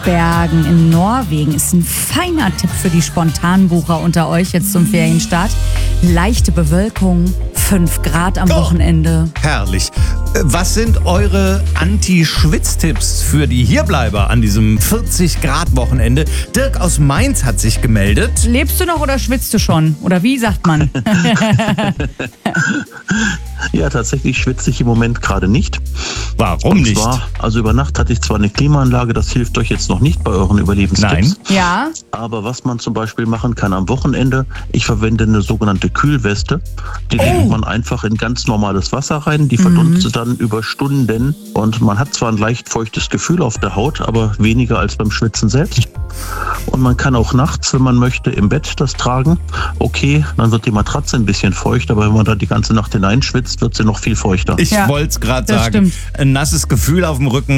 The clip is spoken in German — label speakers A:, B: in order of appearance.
A: Spitsbergen in Norwegen ist ein feiner Tipp für die Spontanbucher unter euch jetzt zum Ferienstart. Leichte Bewölkung, 5 Grad am Wochenende.
B: Herrlich. Was sind eure Anti-Schwitz-Tipps für die Hierbleiber an diesem 40-Grad-Wochenende? Dirk aus Mainz hat sich gemeldet.
A: Lebst du noch oder schwitzt du schon? Oder wie sagt man?
C: Ja, tatsächlich schwitze ich im Moment gerade nicht.
B: Warum nicht?
C: Also über Nacht hatte ich zwar eine Klimaanlage, das hilft euch jetzt noch nicht bei euren Überlebenstipps.
B: Nein.
A: Ja.
C: Aber was man zum Beispiel machen kann am Wochenende, ich verwende eine sogenannte Kühlweste. Die legt man einfach in ganz normales Wasser rein, die verdunstet dann über Stunden und man hat zwar ein leicht feuchtes Gefühl auf der Haut, aber weniger als beim Schwitzen selbst. Und man kann auch nachts, wenn man möchte, im Bett das tragen. Okay, dann wird die Matratze ein bisschen feucht, aber wenn man da die ganze Nacht hineinschwitzt, wird sie noch viel feuchter.
B: Ich wollte es gerade
A: das
B: sagen.
A: Stimmt.
B: Ein nasses Gefühl auf dem Rücken.